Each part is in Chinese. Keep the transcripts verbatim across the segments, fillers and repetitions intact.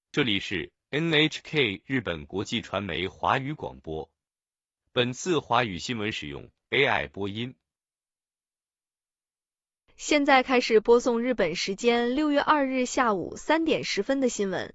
这里是 N H K 日本国际传媒华语广播。本次华语新闻使用 A I 播音。 现在开始播送日本时间六月二日下午三点十分的新闻。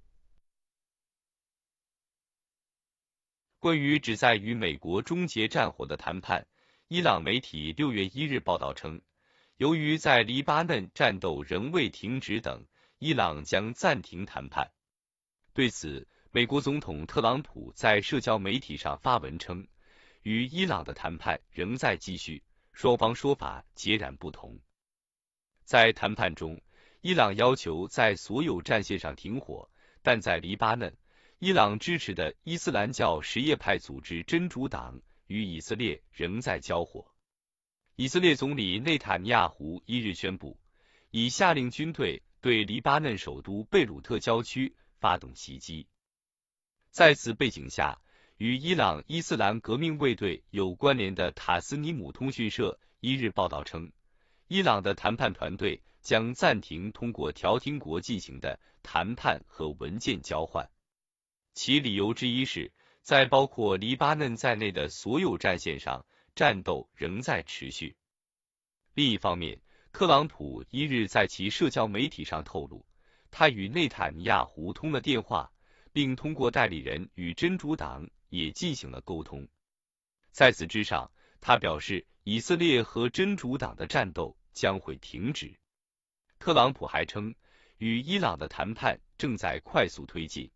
关于旨在与美国终结战火的谈判，伊朗媒体六月一日报道称，由于在黎巴嫩战斗仍未停止等，伊朗将暂停谈判。对此，美国总统特朗普在社交媒体上发文称，与伊朗的谈判仍在继续，双方说法截然不同。在谈判中，伊朗要求在所有战线上停火，但在黎巴嫩，伊朗支持的伊斯兰教什叶派组织真主党与以色列仍在交火。以色列总理内塔尼亚胡一日宣布，已下令军队对黎巴嫩首都贝鲁特郊区发动袭击。在此背景下，与伊朗伊斯兰革命卫队有关联的塔斯尼姆通讯社一日报道称，伊朗的谈判团队将暂停通过调停国进行的谈判和文件交换。其理由之一是，在包括黎巴嫩在内的所有战线上，战斗仍在持续。另一方面，特朗普一日在其社交媒体上透露，他与内塔尼亚胡通了电话，并通过代理人与真主党也进行了沟通。在此之上，他表示以色列和真主党的战斗将会停止。特朗普还称，与伊朗的谈判正在快速推进。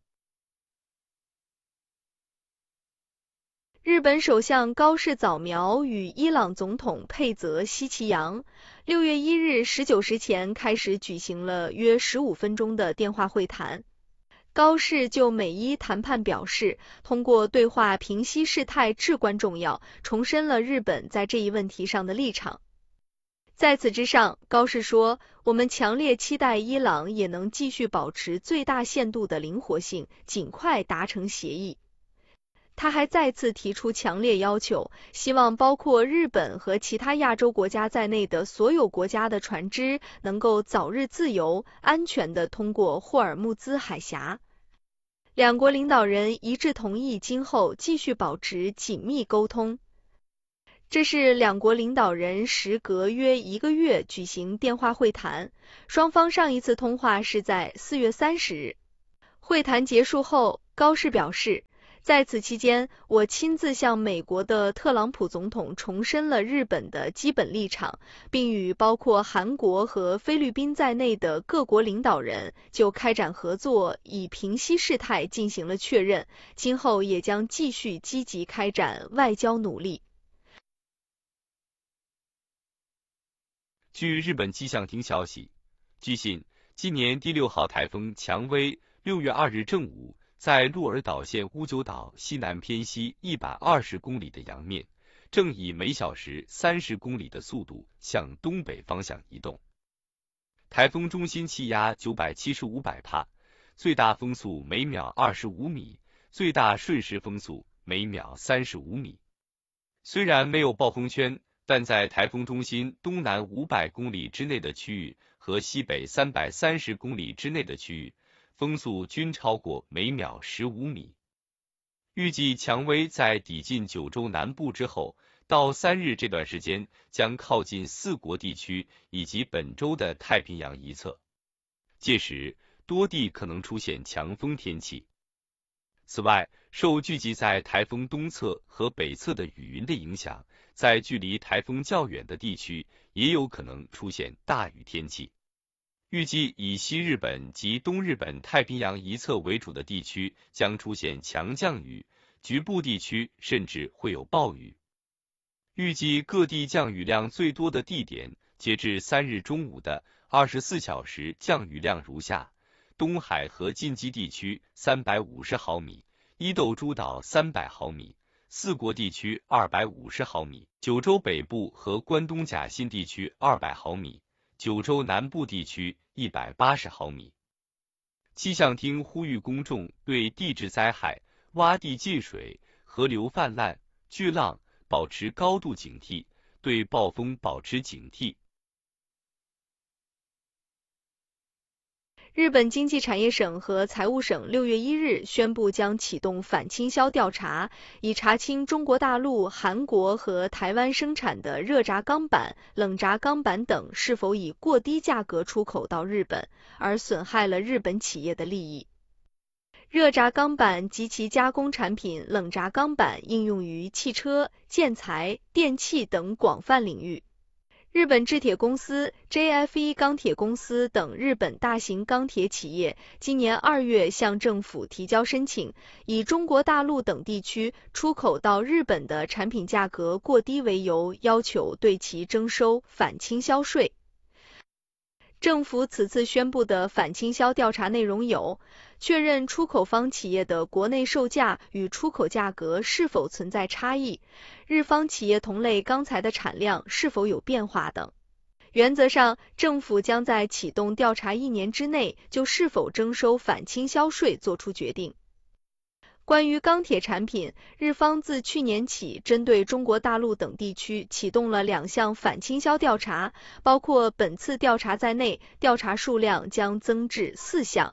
日本首相高市早苗与伊朗总统佩泽西奇扬六月一日十九时前开始举行了约十五分钟的电话会谈。高市就美伊谈判表示，通过对话平息事态至关重要，重申了日本在这一问题上的立场。在此之上，高市说，我们强烈期待伊朗也能继续保持最大限度的灵活性，尽快达成协议。他还再次提出强烈要求，希望包括日本和其他亚洲国家在内的所有国家的船只能够早日自由、安全地通过霍尔木兹海峡。两国领导人一致同意今后继续保持紧密沟通。这是两国领导人时隔约一个月举行电话会谈，双方上一次通话是在四月三十日。会谈结束后，高市表示，在此期间，我亲自向美国的特朗普总统重申了日本的基本立场，并与包括韩国和菲律宾在内的各国领导人就开展合作以平息事态进行了确认，今后也将继续积极开展外交努力。 据日本气象厅消息，据悉，今年第六号台风蔷薇六月二日正午在鹿儿岛县乌九岛西南偏西一百二十公里的洋面，正以每小时三十公里的速度向东北方向移动。台风中心气压九百七十五百帕，最大风速每秒二十五米，最大瞬时风速每秒三十五米。虽然没有暴风圈，但在台风中心东南五百公里之内的区域和西北三百三十公里之内的区域，风速均超过每秒十五米。预计蔷薇在抵近九州南部之后，到三日这段时间将靠近四国地区以及本州的太平洋一侧，届时多地可能出现强风天气。此外，受聚集在台风东侧和北侧的雨云的影响，在距离台风较远的地区也有可能出现大雨天气。预计以西日本及东日本太平洋一侧为主的地区将出现强降雨，局部地区甚至会有暴雨。预计各地降雨量最多的地点，截至三日中午的二十四小时降雨量如下：东海和近畿地区三百五十毫米，伊豆诸岛三百毫米，四国地区二百五十毫米，九州北部和关东甲信地区二百毫米，九州南部地区一百八十毫米。气象厅呼吁公众对地质灾害、洼地进水、河流泛滥、巨浪保持高度警惕，对暴风保持警惕。 日本经济产业省和财务省六月一日宣布将启动反倾销调查，以查清中国大陆、韩国和台湾生产的热轧钢板、冷轧钢板等是否以过低价格出口到日本，而损害了日本企业的利益。热轧钢板及其加工产品冷轧钢板应用于汽车、建材、电器等广泛领域。日本制铁公司、J F E 钢铁公司等日本大型钢铁企业今年二月向政府提交申请，以中国大陆等地区出口到日本的产品价格过低为由，要求对其征收反倾销税。政府此次宣布的反倾销调查内容有：确认出口方企业的国内售价与出口价格是否存在差异，日方企业同类钢材的产量是否有变化等。原则上，政府将在启动调查一年之内就是否征收反倾销税作出决定。关于钢铁产品，日方自去年起针对中国大陆等地区启动了两项反倾销调查，包括本次调查在内，调查数量将增至四项。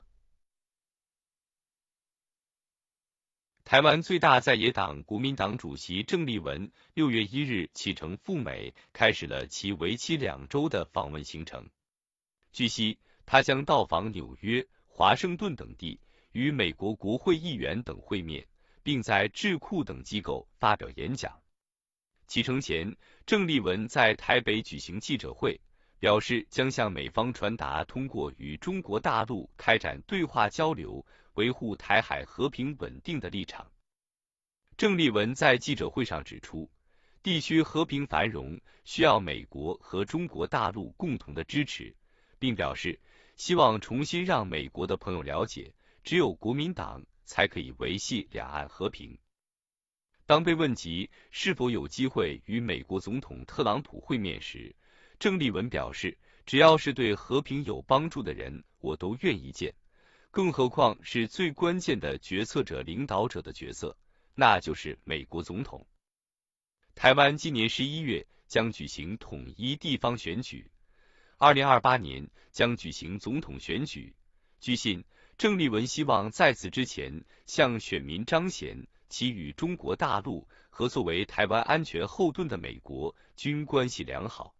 台湾最大在野党国民党主席郑丽文六月一日启程赴美，开始了其为期两周的访问行程。据悉，他将到访纽约、华盛顿等地，与美国国会议员等会面，并在智库等机构发表演讲。启程前，郑丽文在台北举行记者会，表示将向美方传达通过与中国大陆开展对话交流，维护台海和平稳定的立场。郑丽文在记者会上指出，地区和平繁荣需要美国和中国大陆共同的支持，并表示希望重新让美国的朋友了解，只有国民党才可以维系两岸和平。当被问及是否有机会与美国总统特朗普会面时，郑丽文表示，只要是对和平有帮助的人，我都愿意见，更何况是最关键的决策者、领导者的角色，那就是美国总统。台湾今年十一月将举行统一地方选举，二零二八年将举行总统选举。据信，郑丽文希望在此之前向选民彰显其与中国大陆和作为台湾安全后盾的美国均关系良好。